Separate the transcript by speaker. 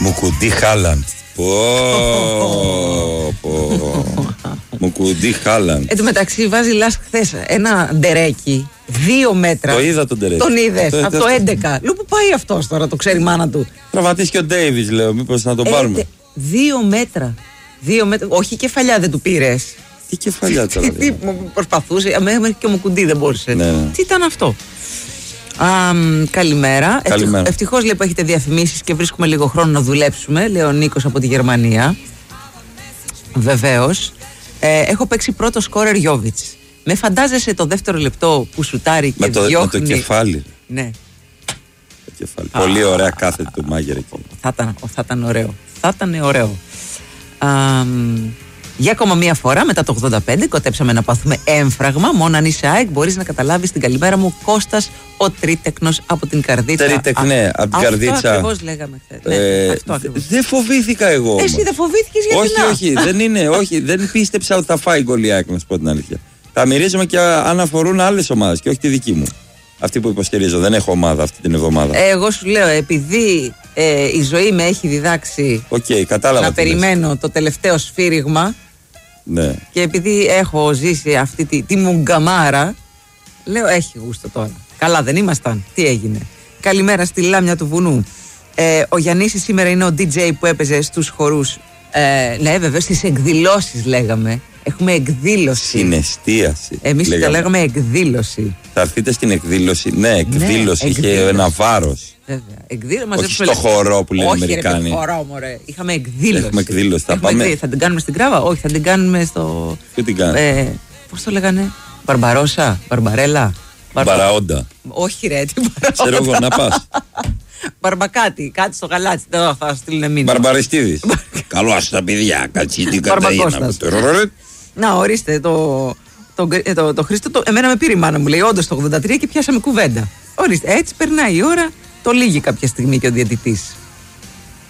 Speaker 1: Μουκουντή Χάλαντ. Μουκουντή Χάλαντ.
Speaker 2: Εν τω μεταξύ βάζει Λάς χθες ένα ντερέκι 2 μέτρα.
Speaker 1: Το είδα τον ντερέκι.
Speaker 2: Τον είδες από το 11. Λέω που πάει αυτός τώρα, το ξέρει η μάνα του.
Speaker 1: Τραυματίσει και ο Ντέιβις, λέω, μήπως να τον πάρουμε.
Speaker 2: 2 μέτρα. 2 μέτρα. Όχι, κεφαλιά δεν του πήρες.
Speaker 1: Τι κεφαλιά τώρα.
Speaker 2: Τι προσπαθούσε, μέχρι και ο Μουκουντή δεν μπορούσε.
Speaker 1: Ναι.
Speaker 2: Τι ήταν αυτό. Καλημέρα. Ευτυχώς λέει που έχετε διαφημίσεις και βρίσκουμε λίγο χρόνο να δουλέψουμε. Λέει ο Νίκος από τη Γερμανία. Βεβαίως. Έχω παίξει πρώτο σκόρερ Γιόβιτς. Με φαντάζεσαι το δεύτερο λεπτό που σουτάρει και διώχνει.
Speaker 1: Με το κεφάλι.
Speaker 2: Ναι.
Speaker 1: Το κεφάλι. Πολύ ωραία κάθετη του Μάγερ εκεί.
Speaker 2: Θα ήταν ωραίο. Θα ήταν ωραίο. Για ακόμα μία φορά, μετά το 85, κοτέψαμε να πάθουμε έμφραγμα. Μόνο αν είσαι ΑΕΚ, μπορείς να καταλάβεις την καλημέρα μου. Κώστας ο Τρίτεκνος από την Καρδίτσα.
Speaker 1: Τρίτεκνε, από την Καρδίτσα.
Speaker 2: Αυτό ακριβώς λέγαμε χθες.
Speaker 1: Δεν φοβήθηκα εγώ. Όμως.
Speaker 2: Εσύ δεν φοβήθηκες γιατί
Speaker 1: όχι, δεν πίστεψα ότι θα φάει γκολ η ΑΕΚ, να σου πω την αλήθεια. Τα μυρίζομαι και αν αφορούν άλλες ομάδες και όχι τη δική μου. Αυτή που υποστηρίζω. Δεν έχω ομάδα αυτή την εβδομάδα.
Speaker 2: Εγώ σου λέω, επειδή η ζωή με έχει διδάξει
Speaker 1: κατάλαβα
Speaker 2: να περιμένω το τελευταίο σφύριγμα.
Speaker 1: Ναι.
Speaker 2: Και επειδή έχω ζήσει αυτή τη μουγκαμάρα, λέω έχει γούστο τώρα. Καλά δεν ήμασταν, τι έγινε. Καλημέρα στη Λάμια του Βουνού. Ο Γιαννήσης σήμερα είναι ο DJ που έπαιζε στους χορούς. Ναι βέβαια, στις εκδηλώσεις λέγαμε. Έχουμε εκδήλωση.
Speaker 1: Συναισθίαση.
Speaker 2: Εμείς τα λέγαμε εκδήλωση.
Speaker 1: Θα έρθετε στην εκδήλωση. Ναι, εκδήλωση. Είχε ένα βάρος.
Speaker 2: Βέβαια.
Speaker 1: Όχι στο χορό που λένε οι Αμερικάνοι.
Speaker 2: Όχι, χορό, μωρέ. Είχαμε εκδήλωση.
Speaker 1: Έχουμε εκδήλωση.
Speaker 2: Θα την κάνουμε στην Κράβα. Όχι, θα την κάνουμε στο.
Speaker 1: Πού την κάνουμε.
Speaker 2: Πώς το λέγανε. Μπαρμπαρόσα, Μπαρμπαρέλα.
Speaker 1: Μπαραόντα.
Speaker 2: Όχι, ρε, τι Μπαραόντα.
Speaker 1: Ξέρω εγώ να πας.
Speaker 2: Μπαρμπακάτι, κάτι στο γαλάτσι. Θα στείλουν μήνυμα.
Speaker 1: Μπαρμπαριστίδης. Καλό άσου τα παιδιά. Κατσίτη Καταΐνα.
Speaker 2: Να, ορίστε το Χρήστο. Εμένα με πήρε η μάνα μου, λέει, όντως το 83 και πιάσαμε κουβέντα. Ορίστε, έτσι περνάει η ώρα. Το λύγει κάποια στιγμή και ο διαιτητής.